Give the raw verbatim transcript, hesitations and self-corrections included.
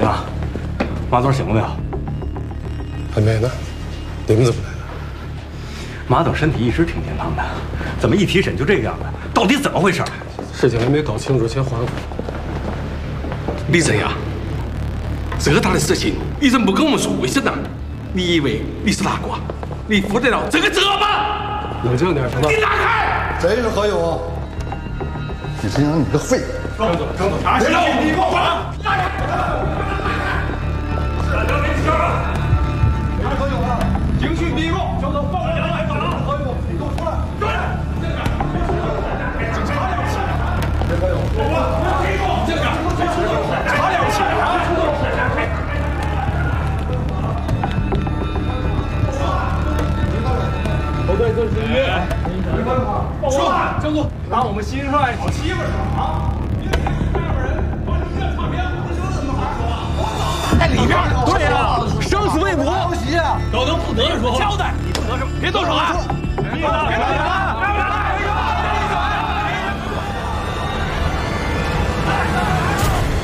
娘，马总醒了没有？ 还没呢。你们怎么来的？ 马总身体一直挺健康的，怎么一提审就这个样子？到底怎么回事？ 事情还没搞清楚，先缓缓。 李正阳，这么大的事情，你怎么不跟我们说一声呢？你以为你是哪个？你负得了这个责吗？ 冷静点，行吧？ 你让开！ 这是何勇？李正阳，你个废物！ 张总，张总， 拿起来！你给我滚！ 是啊，两位警察， 哪是何勇啊？ 警讯逼供，交到报案两百走了。 何勇，你给我出来！ 对，警察了不起！ 别何勇， 我我逼供，这个查了不起啊！ 侯队，这是约。 说，江总，把我们新帅好媳妇儿啊！您外边人把你这场面，你说怎么好说话？我操！ 在里边。对呀，生死未卜， 抄袭啊！ 都能不得的时候交代，你不得什么？别动手啊！别动！别动！